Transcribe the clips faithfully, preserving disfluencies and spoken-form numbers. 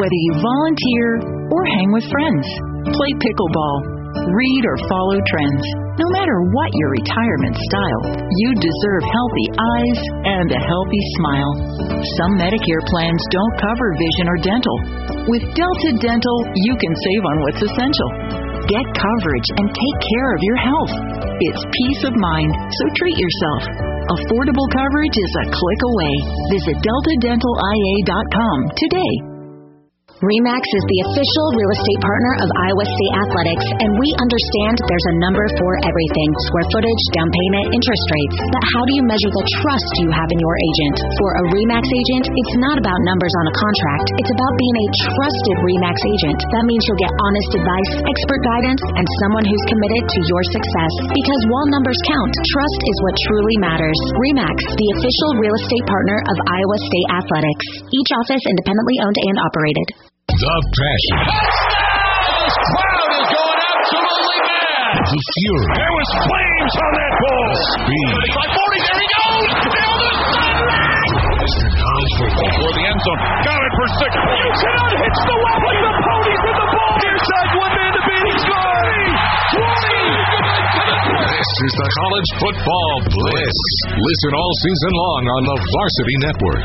Whether you volunteer or hang with friends, play pickleball, read or follow trends, no matter what your retirement style, you deserve healthy eyes and a healthy smile. Some Medicare plans don't cover vision or dental. With Delta Dental, you can save on what's essential. Get coverage and take care of your health. It's peace of mind, so treat yourself. Affordable coverage is a click away. Visit delta dental I A dot com today. RE/MAX is the official real estate partner of Iowa State Athletics, and we understand there's a number for everything: square footage, down payment, interest rates. But how do you measure the trust you have in your agent? For a RE/MAX agent, it's not about numbers on a contract. It's about being a trusted RE/MAX agent. That means you'll get honest advice, expert guidance, and someone who's committed to your success. Because while numbers count, trust is what truly matters. RE/MAX, the official real estate partner of Iowa State Athletics. Each office independently owned and operated. The passion. This crowd is going absolutely mad. The fury. There was flames on that ball. The speed. thirty-five forty, there he goes. Down the sideline. Mister College Football. For the end zone. Got it for six. You cannot hitch the well like the ponies with the ball. Near side, one man to beat. He's twenty. twenty. This is the College Football Bliss. Listen all season long on the Varsity Network.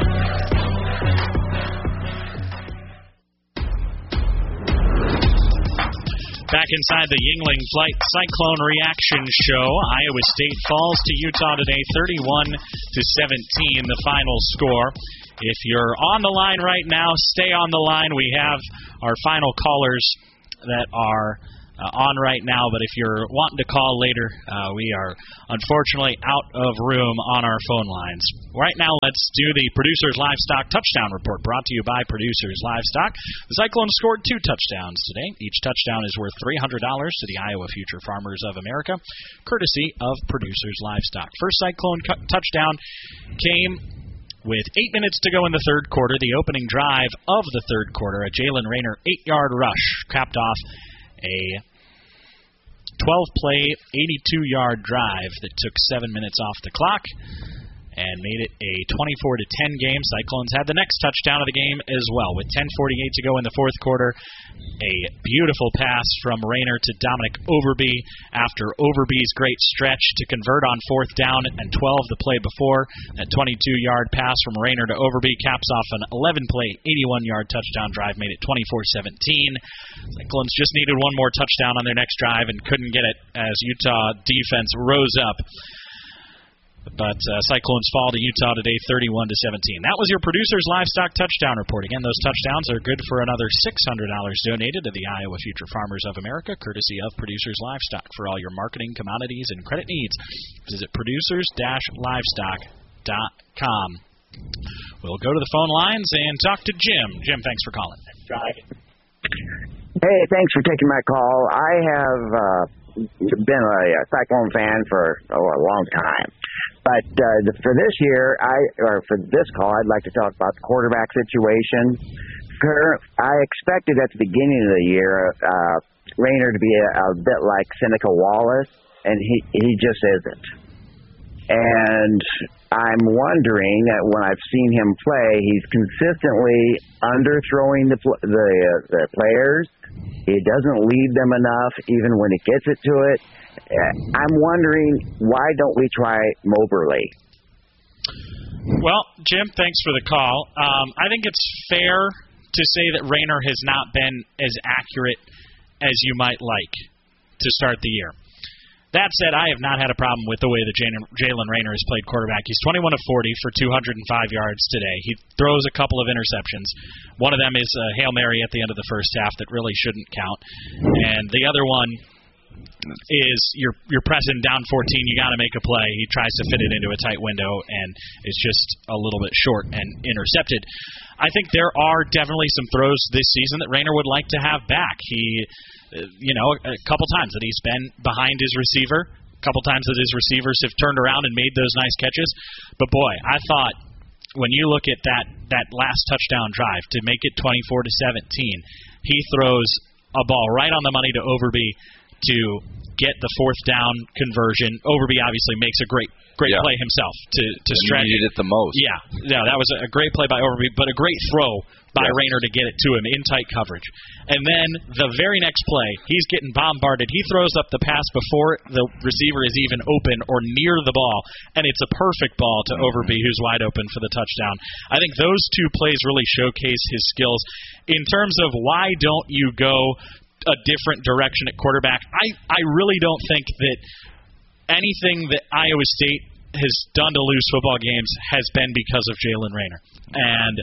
Back inside the Yuengling Flight Cyclone Reaction Show, Iowa State falls to Utah today, thirty-one to seventeen, the final score. If you're on the line right now, stay on the line. We have our final callers that are uh, on right now, but if you're wanting to call later, uh, we are unfortunately out of room on our phone lines. Right now, let's do the Producers Livestock Touchdown Report, brought to you by Producers Livestock. The Cyclones scored two touchdowns today. Each touchdown is worth three hundred dollars to the Iowa Future Farmers of America, courtesy of Producers Livestock. First Cyclone cu- touchdown came with eight minutes to go in the third quarter. The opening drive of the third quarter, a Jalen Rayner eight-yard rush, capped off a twelve-play, eighty-two-yard drive that took seven minutes off the clock and made it a twenty-four to ten game. Cyclones had the next touchdown of the game as well. With ten forty-eight to go in the fourth quarter, a beautiful pass from Rayner to Dominic Overby after Overby's great stretch to convert on fourth down and twelve the play before. That twenty-two-yard pass from Rayner to Overby caps off an eleven-play, eighty-one-yard touchdown drive, made it twenty-four seventeen. Cyclones just needed one more touchdown on their next drive and couldn't get it as Utah defense rose up. But uh, Cyclones fall to Utah today, thirty-one to seventeen. That was your Producers Livestock Touchdown Report. Again, those touchdowns are good for another six hundred dollars donated to the Iowa Future Farmers of America, courtesy of Producers Livestock. For all your marketing, commodities, and credit needs, visit producers livestock dot com. We'll go to the phone lines and talk to Jim. Jim, thanks for calling. Hey, thanks for taking my call. I have uh, been a, a Cyclone fan for oh, a long time. But uh, for this year, I or for this call, I'd like to talk about the quarterback situation. I expected at the beginning of the year uh, Rayner to be a, a bit like Seneca Wallace, and he he just isn't. And I'm wondering that when I've seen him play, he's consistently underthrowing the the, uh, the players. He doesn't lead them enough, even when he gets it to it. I'm wondering, why don't we try Moberly? Well, Jim, thanks for the call. Um, I think it's fair to say that Rayner has not been as accurate as you might like to start the year. That said, I have not had a problem with the way that Jalen Rayner has played quarterback. He's twenty-one of forty for two hundred five yards today. He throws a couple of interceptions. One of them is a Hail Mary at the end of the first half that really shouldn't count. And the other one is you're you're pressing down fourteen, you got to make a play. He tries to fit it into a tight window, and it's just a little bit short and intercepted. I think there are definitely some throws this season that Rayner would like to have back. He, you know, a couple times that he's been behind his receiver, a couple times that his receivers have turned around and made those nice catches. But boy, I thought when you look at that that last touchdown drive to make it twenty-four to seventeen, he throws a ball right on the money to Overby to get the fourth down conversion. Overby obviously makes a great great yeah. play himself to to and stretch. He needed it the most. Yeah, no, that was a great play by Overby, but a great throw by yes. Rayner to get it to him in tight coverage. And then the very next play, he's getting bombarded. He throws up the pass before the receiver is even open or near the ball, and it's a perfect ball to Overby, who's wide open for the touchdown. I think those two plays really showcase his skills. In terms of why don't you go a different direction at quarterback, I, I really don't think that anything that Iowa State has done to lose football games has been because of Jalen Rayner. And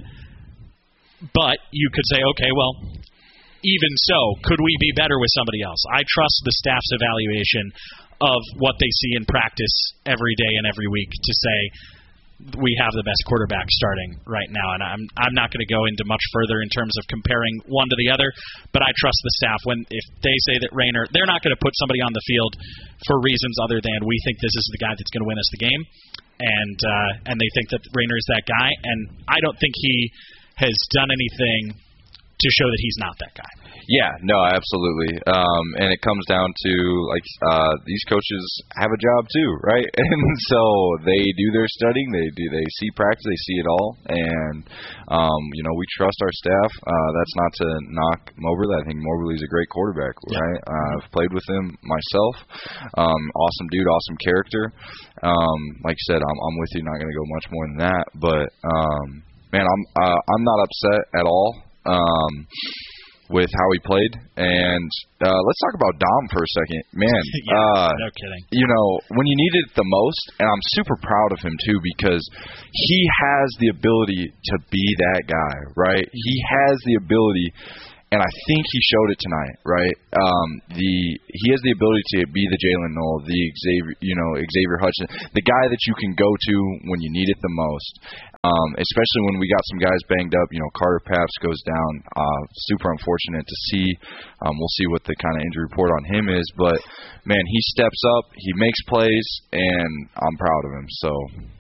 but you could say, okay, well, even so, could we be better with somebody else? I trust the staff's evaluation of what they see in practice every day and every week to say we have the best quarterback starting right now. And I'm I'm not going to go into much further in terms of comparing one to the other, but I trust the staff when if they say that Rayner, they're not going to put somebody on the field for reasons other than we think this is the guy that's going to win us the game, and uh, and they think that Rayner is that guy, and I don't think he has done anything to show that he's not that guy. Yeah, no, absolutely. Um, and it comes down to, like, uh, these coaches have a job too, right? And so they do their studying, they do, they see practice, they see it all, and, um, you know, we trust our staff. Uh, that's not to knock Moberly. I think Moberly's a great quarterback, right? Yeah. Uh, I've played with him myself. Um, awesome dude, awesome character. Um, like I said, I'm, I'm with you, not going to go much more than that, but, um, man, I'm uh, I'm not upset at all um, with how he played. And uh, let's talk about Dom for a second. Man, yeah, uh, no kidding. You know, when you needed it the most, and I'm super proud of him too because he has the ability to be that guy, right? He has the ability. And I think he showed it tonight, right? Um, the he has the ability to be the Jalen Knoll, the Xavier, you know, Xavier Hutchinson, the guy that you can go to when you need it the most. Um, especially when we got some guys banged up. You know, Carter Paps goes down. Uh, super unfortunate to see. Um, we'll see what the kind of injury report on him is, but man, he steps up, he makes plays, and I'm proud of him. So.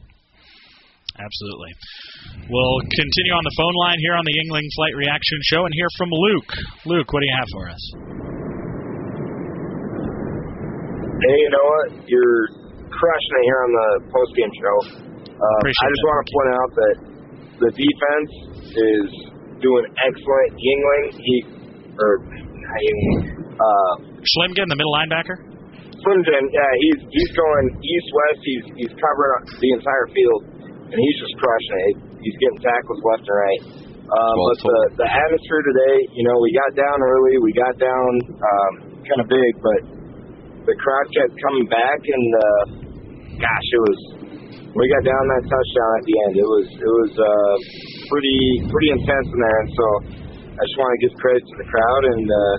Absolutely. We'll continue on the phone line here on the Yuengling Flight Reaction Show and hear from Luke. Luke, what do you have for us? Hey, you know what? You're crushing it here on the postgame show. Uh, I just want to point out that the defense is doing excellent. Yuengling, he, or not Yuengling, uh, Schlimgen, the middle linebacker? Schlimgen, yeah, he's he's going east-west. He's, he's covering the entire field. And he's just crushing it. He's getting tackles left and right. Um, but the, the atmosphere today, you know, we got down early. We got down um, kind of big, but the crowd kept coming back. And, uh, gosh, it was – we got down that touchdown at the end. It was it was uh, pretty pretty intense in there. And so I just want to give credit to the crowd. And uh,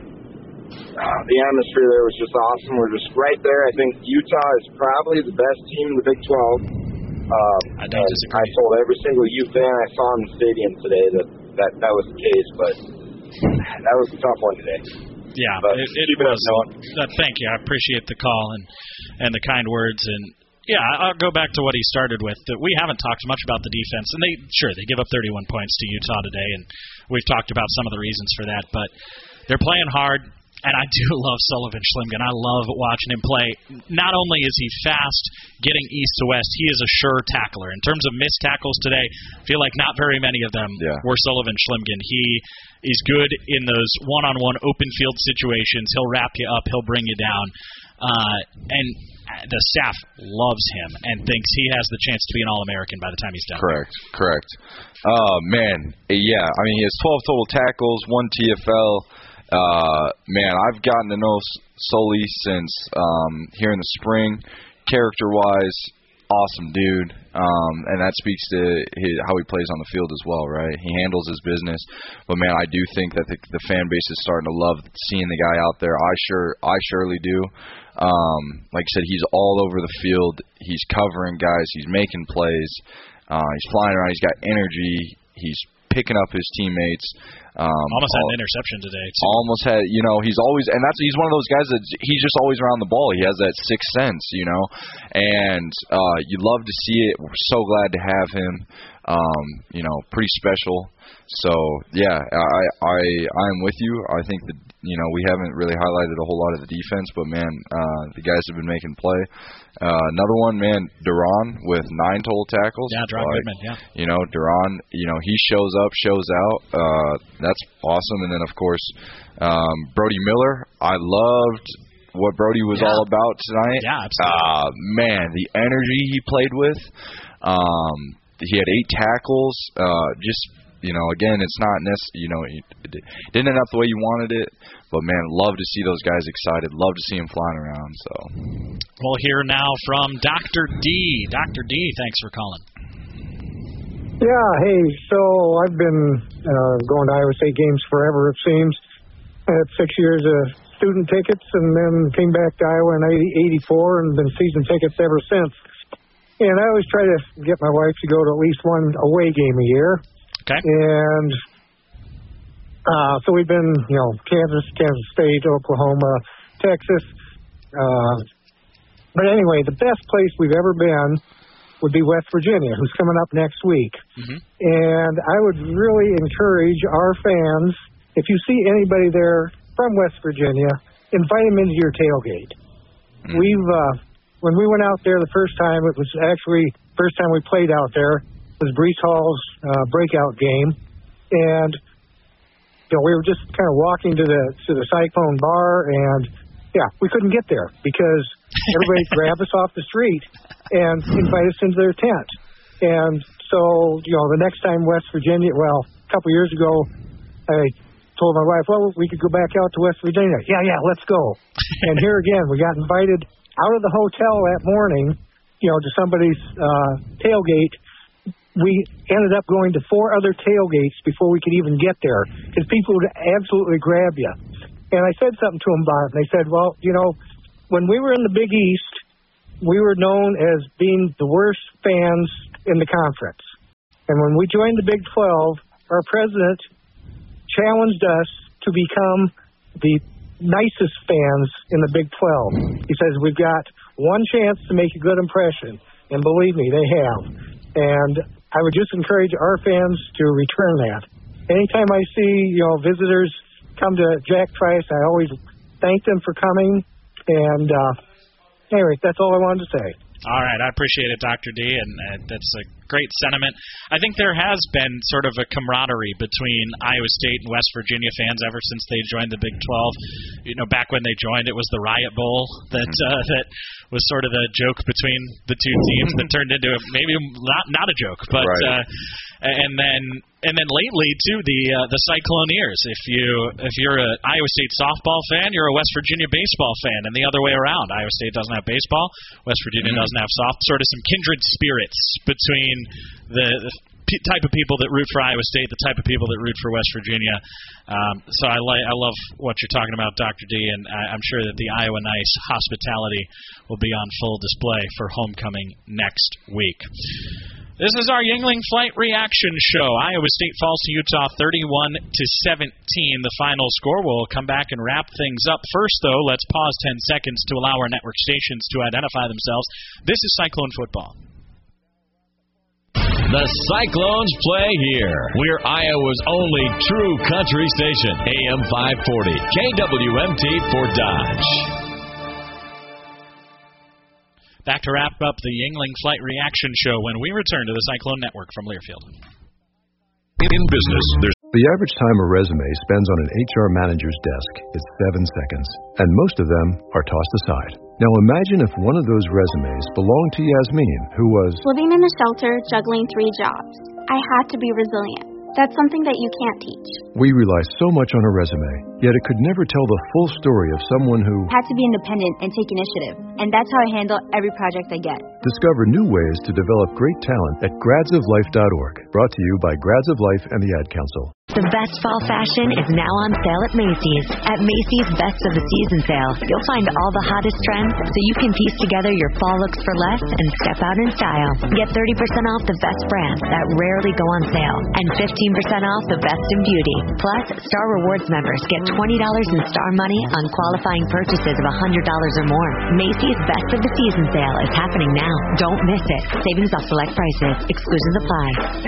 uh, the atmosphere there was just awesome. We're just right there. I think Utah is probably the best team in the Big twelve. Um, I don't disagree. I told every single U fan I saw in the stadium today that that, that was the case, but that was a tough one today. Yeah, but it, it was. Uh, thank you. I appreciate the call and, and the kind words. And, yeah, I'll go back to what he started with. That we haven't talked much about the defense. And, they sure, they give up thirty-one points to Utah today, and we've talked about some of the reasons for that. But they're playing hard. And I do love Sullivan Schlimgen. I love watching him play. Not only is he fast getting east to west, he is a sure tackler. In terms of missed tackles today, I feel like not very many of them yeah. were Sullivan Schlimgen. He is good in those one-on-one open field situations. He'll wrap you up. He'll bring you down. Uh, and the staff loves him and thinks he has the chance to be an All-American by the time he's done. Correct, correct. Oh, man. Yeah, I mean, he has twelve total tackles, one T F L. Uh, man, I've gotten to know Sully since um, here in the spring. Character-wise, awesome dude, um, and that speaks to his, how he plays on the field as well, right? He handles his business. But, man, I do think that the, the fan base is starting to love seeing the guy out there. I sure, I surely do. Um, like I said, he's all over the field. He's covering guys. He's making plays. Uh, he's flying around. He's got energy. He's picking up his teammates. Um, almost had all, an interception today, too. Almost had, you know, he's always, and that's, he's one of those guys that he's just always around the ball. He has that sixth sense, you know, and uh, you love to see it. We're so glad to have him. um, you know, pretty special. So yeah, I I I'm with you. I think that you know we haven't really highlighted a whole lot of the defense, but man, uh, the guys have been making play. Uh, another one, man, Duran with nine total tackles. Yeah, Duran like, Goodman. Yeah. You know, Duran. You know, he shows up, shows out. Uh, that's awesome. And then of course, um, Brody Miller. I loved what Brody was yeah. all about tonight. Yeah, absolutely. Uh, man, the energy he played with. Um, he had eight tackles. Uh, just. You know, again, it's not necessary, you know, it didn't end up the way you wanted it, but, man, love to see those guys excited. Love to see them flying around, so. We'll hear now from Doctor D. Doctor D, thanks for calling. Yeah, hey, so I've been uh, going to Iowa State games forever, it seems. I had six years of student tickets and then came back to Iowa in eighty-four and been season tickets ever since. And I always try to get my wife to go to at least one away game a year. Okay. And uh, so we've been, you know, Kansas, Kansas State, Oklahoma, Texas. Uh, but anyway, the best place we've ever been would be West Virginia, who's coming up next week. Mm-hmm. And I would really encourage our fans, if you see anybody there from West Virginia, invite them into your tailgate. Mm-hmm. We've, uh, when we went out there the first time, it was actually first time we played out there. Was Brees Hall's uh, breakout game, and you know we were just kind of walking to the to the Cyclone bar, and yeah, we couldn't get there because everybody grabbed us off the street and invited us into their tent. And so you know the next time West Virginia, well, a couple years ago, I told my wife, well, we could go back out to West Virginia. Yeah, yeah, let's go. And here again, we got invited out of the hotel that morning, you know, to somebody's uh, tailgate. We ended up going to four other tailgates before we could even get there because people would absolutely grab you. And I said something to them about it, and they said, well, you know, when we were in the Big East, we were known as being the worst fans in the conference. And when we joined the Big twelve, our president challenged us to become the nicest fans in the Big twelve. He says, we've got one chance to make a good impression, and believe me, they have. And I would just encourage our fans to return that. Anytime I see, you know, visitors come to Jack Trice, I always thank them for coming. And uh, anyway, that's all I wanted to say. All right, I appreciate it, Doctor D, and uh, that's a great sentiment. I think there has been sort of a camaraderie between Iowa State and West Virginia fans ever since they joined the Big twelve. You know, back when they joined, it was the Riot Bowl that uh, that was sort of the joke between the two teams that turned into a, maybe not not a joke, but right. uh, and then and then lately too the uh, the Cycloneers. If you if you're an Iowa State softball fan, you're a West Virginia baseball fan, and the other way around. Iowa State doesn't have baseball, West Virginia mm-hmm. doesn't have soft. Sort of some kindred spirits between the, the p- type of people that root for Iowa State, the type of people that root for West Virginia. Um, so I like I love what you're talking about, Doctor D, and I, I'm sure that the Iowa Nice hospitality will be on full display for homecoming next week. This is our Yuengling Flight Reaction Show. Iowa State falls to Utah thirty-one to seventeen. The final score. We'll come back and wrap things up. First, though, let's pause ten seconds to allow our network stations to identify themselves. This is Cyclone Football. The Cyclones play here. We're Iowa's only true country station. A M five forty, K W M T for Dodge. Back to wrap up the Yuengling Flight Reaction Show when we return to the Cyclone Network from Learfield. In business, there's the average time a resume spends on an H R manager's desk is seven seconds, and most of them are tossed aside. Now imagine if one of those resumes belonged to Yasmin, who was living in a shelter, juggling three jobs. I had to be resilient. That's something that you can't teach. We rely so much on a resume, yet it could never tell the full story of someone who had to be independent and take initiative. And that's how I handle every project I get. Discover new ways to develop great talent at grads of life dot org. Brought to you by Grads of Life and the Ad Council. The best fall fashion is now on sale at Macy's. At Macy's Best of the Season sale, you'll find all the hottest trends so you can piece together your fall looks for less and step out in style. Get thirty percent off the best brands that rarely go on sale and fifteen percent off the best in beauty. Plus, Star Rewards members get twenty dollars in Star money on qualifying purchases of one hundred dollars or more. Macy's Best of the Season sale is happening now. now. Don't miss it. Savings off select prices. Exclusions apply.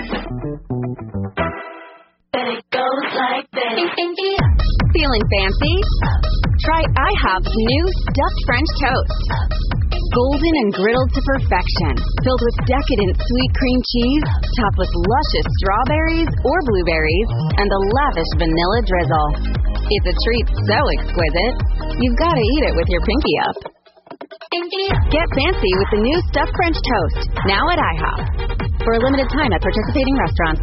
It goes like this. Feeling fancy? Try IHOP's new stuffed French toast. Golden and griddled to perfection, filled with decadent sweet cream cheese, topped with luscious strawberries or blueberries, and a lavish vanilla drizzle. It's a treat so exquisite, you've got to eat it with your pinky up. Get fancy with the new stuffed French toast, now at IHOP. For a limited time at participating restaurants.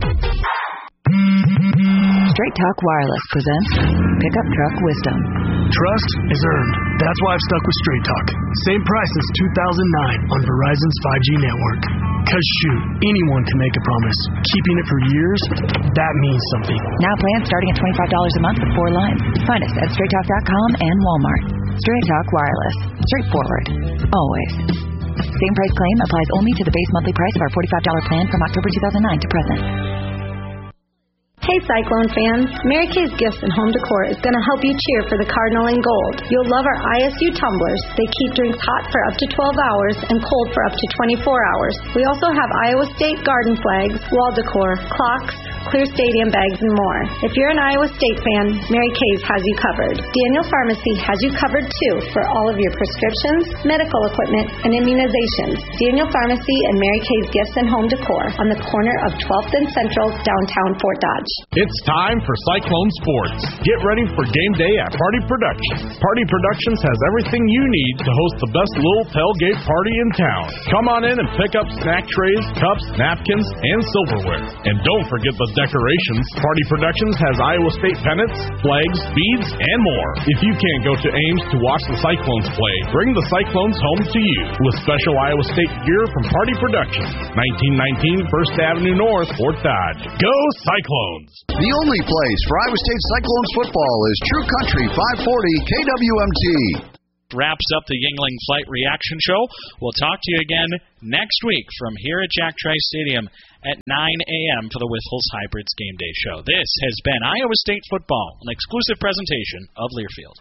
Straight Talk Wireless presents Pickup Truck Wisdom. Trust is earned. That's why I've stuck with Straight Talk. Same price as two thousand nine on Verizon's five G network. Cause shoot, anyone can make a promise. Keeping it for years, that means something. Now plans starting at twenty-five dollars a month with four lines. Find us at straight talk dot com and Walmart. Straight Talk Wireless. Straightforward. Always. Same price claim applies only to the base monthly price of our forty-five dollars plan from October two thousand nine to present. Hey Cyclone fans, Mary Kay's Gifts and Home Decor is going to help you cheer for the Cardinal in gold. You'll love our I S U tumblers. They keep drinks hot for up to twelve hours and cold for up to twenty-four hours. We also have Iowa State garden flags, wall decor, clocks, clear stadium bags, and more. If you're an Iowa State fan, Mary Kay's has you covered. Daniel Pharmacy has you covered too for all of your prescriptions, medical equipment, and immunizations. Daniel Pharmacy and Mary Kay's Gifts and Home Decor on the corner of twelfth and Central, downtown Fort Dodge. It's time for Cyclone Sports. Get ready for game day at Party Productions. Party Productions has everything you need to host the best little tailgate party in town. Come on in and pick up snack trays, cups, napkins, and silverware. And don't forget the decorations. Party Productions has Iowa State pennants, flags, beads, and more. If you can't go to Ames to watch the Cyclones play, bring the Cyclones home to you with special Iowa State gear from Party Productions. nineteen nineteen First Avenue North, Fort Dodge. Go Cyclones! The only place for Iowa State Cyclones football is True Country five forty K W M T. Wraps up the Yuengling Flight Reaction Show. We'll talk to you again next week from here at Jack Trice Stadium at nine a.m. for the Whistles Hybrids Game Day Show. This has been Iowa State Football, an exclusive presentation of Learfield.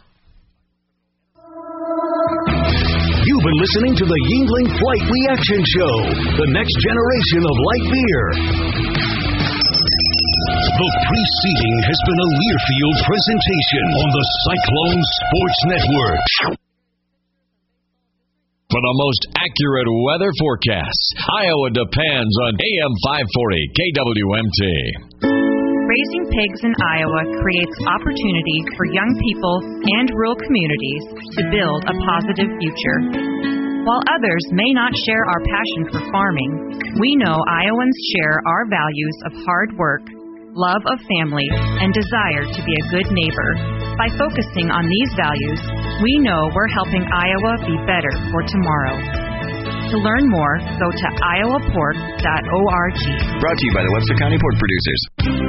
You've been listening to the Yuengling Flight Reaction Show, the next generation of light beer. The preceding has been a Learfield presentation on the Cyclone Sports Network. For the most accurate weather forecasts, Iowa depends on A M five forty K W M T. Raising pigs in Iowa creates opportunity for young people and rural communities to build a positive future. While others may not share our passion for farming, we know Iowans share our values of hard work, love of family, and desire to be a good neighbor. By focusing on these values, we know we're helping Iowa be better for tomorrow. To learn more, go to iowa pork dot org. Brought to you by the Webster County Pork Producers.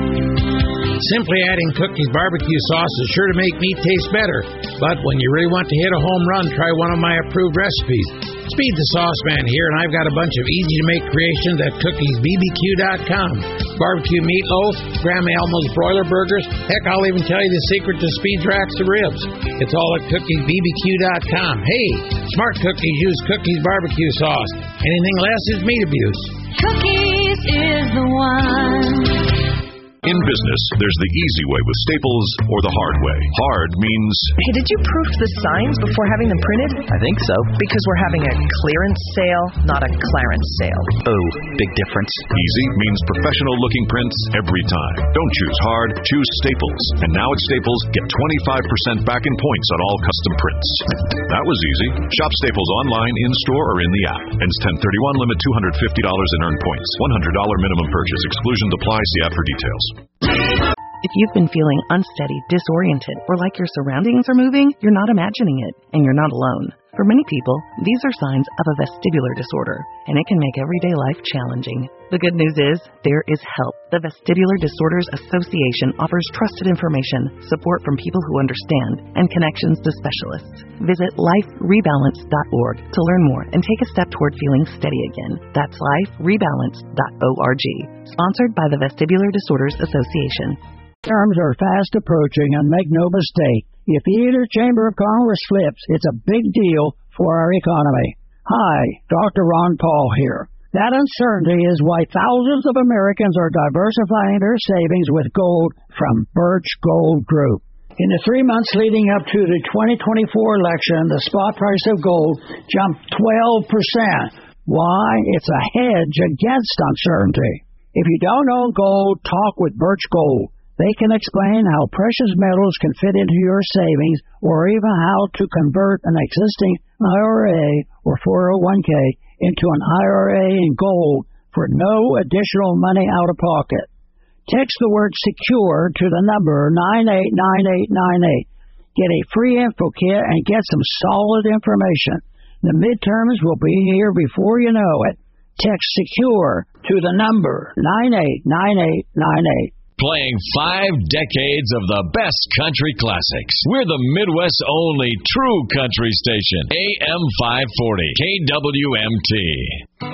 Simply adding Cookies barbecue sauce is sure to make meat taste better. But when you really want to hit a home run, try one of my approved recipes. Speed the Sauce Man here, and I've got a bunch of easy-to-make creations at cookies b b q dot com. Barbecue meatloaf, Grandma Elmo's broiler burgers. Heck, I'll even tell you the secret to Speed's racks of ribs. It's all at cookies b b q dot com. Hey, smart cookies use Cookies barbecue sauce. Anything less is meat abuse. Cookies is the one. In business, there's the easy way with Staples or the hard way. Hard means... Hey, did you proof the signs before having them printed? I think so. Because we're having a clearance sale, not a clarence sale. Oh, big difference. Easy means professional-looking prints every time. Don't choose hard, choose Staples. And now at Staples, get twenty-five percent back in points on all custom prints. That was easy. Shop Staples online, in-store, or in the app. Ends ten thirty-one, limit two hundred fifty dollars in earned points. one hundred dollars minimum purchase. Exclusions apply. See app for details. If you've been feeling unsteady, disoriented, or like your surroundings are moving, you're not imagining it, and you're not alone. For many people, these are signs of a vestibular disorder, and it can make everyday life challenging. The good news is, there is help. The Vestibular Disorders Association offers trusted information, support from people who understand, and connections to specialists. Visit life rebalance dot org to learn more and take a step toward feeling steady again. That's life rebalance dot org. Sponsored by the Vestibular Disorders Association. Terms are fast approaching, and make no mistake, if either chamber of Congress flips, it's a big deal for our economy. Hi, Doctor Ron Paul here. That uncertainty is why thousands of Americans are diversifying their savings with gold from Birch Gold Group. In the three months leading up to the twenty twenty-four election, the spot price of gold jumped twelve percent. Why? It's a hedge against uncertainty. If you don't own gold, talk with Birch Gold. They can explain how precious metals can fit into your savings or even how to convert an existing I R A or four oh one k into an I R A in gold for no additional money out of pocket. Text the word SECURE to the number nine eight nine eight nine eight. Get a free info kit and get some solid information. The midterms will be here before you know it. Text SECURE to the number nine eight nine eight nine eight. Playing five decades of the best country classics. We're the Midwest's only true country station. A M five forty K W M T.